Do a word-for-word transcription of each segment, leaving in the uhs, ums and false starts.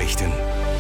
Nachrichten.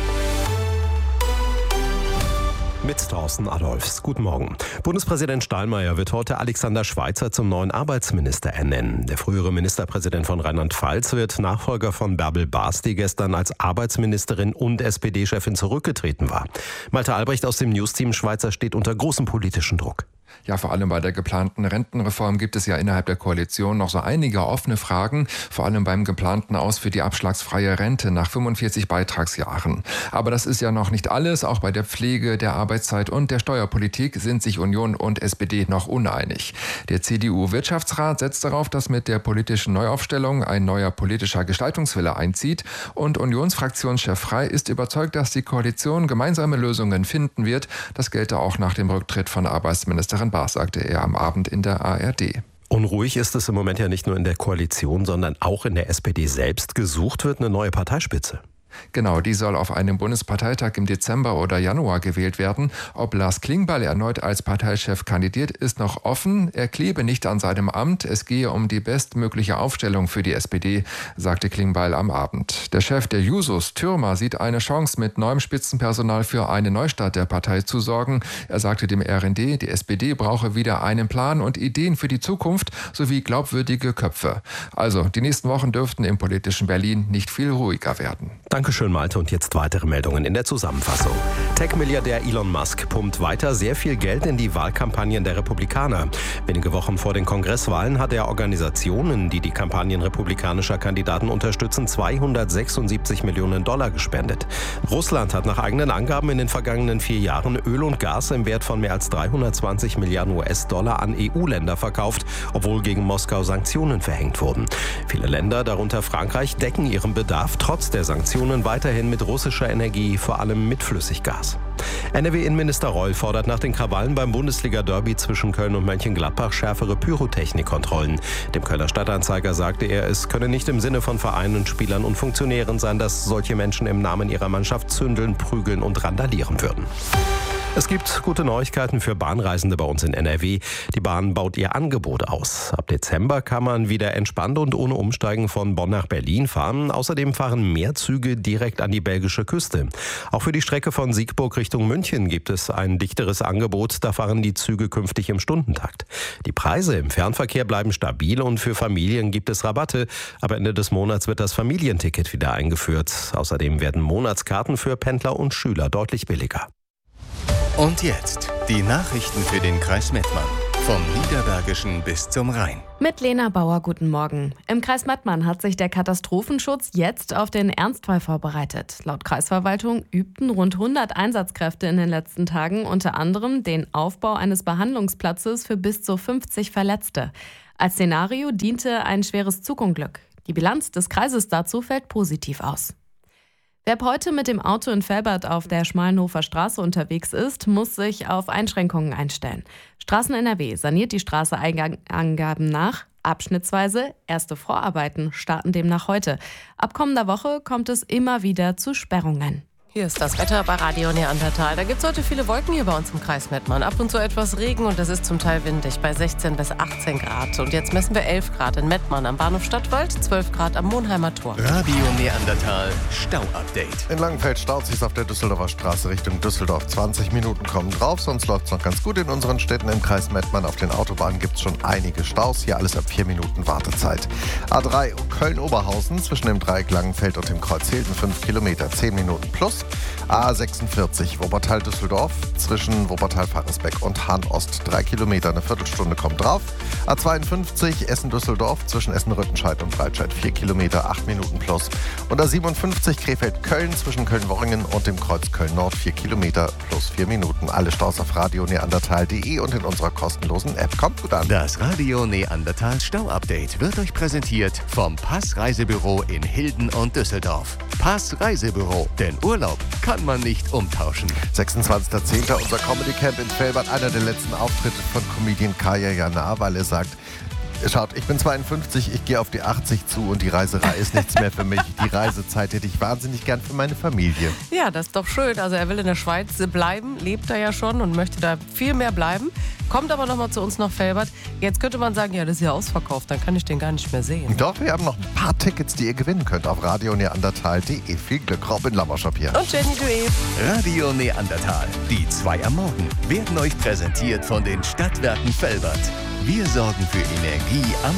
Mit Thorsten Adolfs. Guten Morgen. Bundespräsident Steinmeier wird heute Alexander Schweitzer zum neuen Arbeitsminister ernennen. Der frühere Ministerpräsident von Rheinland-Pfalz wird Nachfolger von Bärbel Baas, die gestern als Arbeitsministerin und S P D-Chefin zurückgetreten war. Malte Albrecht aus dem Newsteam: Schweitzer steht unter großem politischen Druck. Ja, vor allem bei der geplanten Rentenreform gibt es ja innerhalb der Koalition noch so einige offene Fragen, vor allem beim geplanten Aus für die abschlagsfreie Rente nach fünfundvierzig Beitragsjahren. Aber das ist ja noch nicht alles. Auch bei der Pflege, der Arbeitszeit und der Steuerpolitik sind sich Union und S P D noch uneinig. Der C D U-Wirtschaftsrat setzt darauf, dass mit der politischen Neuaufstellung ein neuer politischer Gestaltungswille einzieht. Und Unionsfraktionschef Frey ist überzeugt, dass die Koalition gemeinsame Lösungen finden wird. Das gelte auch nach dem Rücktritt von Arbeitsministerin Baas, sagte er am Abend in der A R D. Unruhig ist es im Moment ja nicht nur in der Koalition, sondern auch in der S P D selbst. Gesucht wird eine neue Parteispitze. Genau, die soll auf einem Bundesparteitag im Dezember oder Januar gewählt werden. Ob Lars Klingbeil erneut als Parteichef kandidiert, ist noch offen. Er klebe nicht an seinem Amt. Es gehe um die bestmögliche Aufstellung für die S P D, sagte Klingbeil am Abend. Der Chef der Jusos, Thürmer, sieht eine Chance, mit neuem Spitzenpersonal für eine Neustart der Partei zu sorgen. Er sagte dem R N D, die S P D brauche wieder einen Plan und Ideen für die Zukunft sowie glaubwürdige Köpfe. Also, die nächsten Wochen dürften im politischen Berlin nicht viel ruhiger werden. Dankeschön, Malte. Und jetzt weitere Meldungen in der Zusammenfassung. Tech-Milliardär Elon Musk pumpt weiter sehr viel Geld in die Wahlkampagnen der Republikaner. Wenige Wochen vor den Kongresswahlen hat er Organisationen, die die Kampagnen republikanischer Kandidaten unterstützen, zweihundertsechsundsiebzig Millionen Dollar gespendet. Russland hat nach eigenen Angaben in den vergangenen vier Jahren Öl und Gas im Wert von mehr als dreihundertzwanzig Milliarden U S-Dollar an E U-Länder verkauft, obwohl gegen Moskau Sanktionen verhängt wurden. Viele Länder, darunter Frankreich, decken ihren Bedarf trotz der Sanktionen weiterhin mit russischer Energie, vor allem mit Flüssiggas. N R W-Innenminister Reul fordert nach den Krawallen beim Bundesliga-Derby zwischen Köln und Mönchengladbach schärfere Pyrotechnikkontrollen. Dem Kölner Stadtanzeiger sagte er, es könne nicht im Sinne von Vereinen, Spielern und Funktionären sein, dass solche Menschen im Namen ihrer Mannschaft zündeln, prügeln und randalieren würden. Es gibt gute Neuigkeiten für Bahnreisende bei uns in N R W. Die Bahn baut ihr Angebot aus. Ab Dezember kann man wieder entspannt und ohne Umsteigen von Bonn nach Berlin fahren. Außerdem fahren mehr Züge direkt an die belgische Küste. Auch für die Strecke von Siegburg Richtung München gibt es ein dichteres Angebot. Da fahren die Züge künftig im Stundentakt. Die Preise im Fernverkehr bleiben stabil und für Familien gibt es Rabatte. Ab Ende des Monats wird das Familienticket wieder eingeführt. Außerdem werden Monatskarten für Pendler und Schüler deutlich billiger. Und jetzt die Nachrichten für den Kreis Mettmann. Vom Niederbergischen bis zum Rhein. Mit Lena Bauer, guten Morgen. Im Kreis Mettmann hat sich der Katastrophenschutz jetzt auf den Ernstfall vorbereitet. Laut Kreisverwaltung übten rund hundert Einsatzkräfte in den letzten Tagen unter anderem den Aufbau eines Behandlungsplatzes für bis zu fünfzig Verletzte. Als Szenario diente ein schweres Zugunglück. Die Bilanz des Kreises dazu fällt positiv aus. Wer ab heute mit dem Auto in Velbert auf der Schmalenhofer Straße unterwegs ist, muss sich auf Einschränkungen einstellen. Straßen N R W saniert die Straße Angaben nach, abschnittsweise. Erste Vorarbeiten starten demnach heute. Ab kommender Woche kommt es immer wieder zu Sperrungen. Hier ist das Wetter bei Radio Neandertal. Da gibt es heute viele Wolken hier bei uns im Kreis Mettmann. Ab und zu etwas Regen und es ist zum Teil windig bei sechzehn bis achtzehn Grad. Und jetzt messen wir elf Grad in Mettmann am Bahnhof Stadtwald, zwölf Grad am Monheimer Tor. Radio Neandertal Stau-Update. In Langenfeld staut sich auf der Düsseldorfer Straße Richtung Düsseldorf. zwanzig Minuten kommen drauf, sonst läuft es noch ganz gut in unseren Städten. Im Kreis Mettmann auf den Autobahnen gibt es schon einige Staus. Hier alles ab vier Minuten Wartezeit. A drei Köln-Oberhausen zwischen dem Dreieck Langenfeld und dem Kreuz Hilden fünf Kilometer, zehn Minuten plus. A sechsundvierzig Wuppertal-Düsseldorf zwischen Wuppertal-Faresbeck und Hahn-Ost. Drei Kilometer, eine Viertelstunde kommt drauf. A zweiundfünfzig Essen-Düsseldorf zwischen Essen-Rüttenscheid und Breitscheid. Vier Kilometer, acht Minuten plus. Und A siebenundfünfzig Krefeld-Köln zwischen Köln-Worringen und dem Kreuz Köln-Nord. Vier Kilometer plus vier Minuten. Alle Staus auf radio neandertal punkt de und in unserer kostenlosen App. Kommt gut an. Das Radio Neandertal Stau-Update wird euch präsentiert vom Pass-Reisebüro in Hilden und Düsseldorf. Pass-Reisebüro, denn Urlaub kann man nicht umtauschen. sechsundzwanzigster zehnter unser Comedy Camp in Velbert, einer der letzten Auftritte von Comedian Kaya Jana, weil er sagt, Schaut, ich bin zweiundfünfzig, ich gehe auf die achtzig zu und die Reiserei ist nichts mehr für mich. Die Reisezeit hätte ich wahnsinnig gern für meine Familie. Ja, das ist doch schön. Also er will in der Schweiz bleiben, lebt da ja schon und möchte da viel mehr bleiben. Kommt aber nochmal zu uns nach Velbert. Jetzt könnte man sagen, ja, das ist ja ausverkauft, dann kann ich den gar nicht mehr sehen. Doch, wir haben noch ein paar Tickets, die ihr gewinnen könnt auf radio neandertal punkt de. Viel Glück, Robin Lammerschop hier. Und Jenny Duet. Radio Neandertal. Die zwei am Morgen werden euch präsentiert von den Stadtwerken Velbert. Wir sorgen für Energie am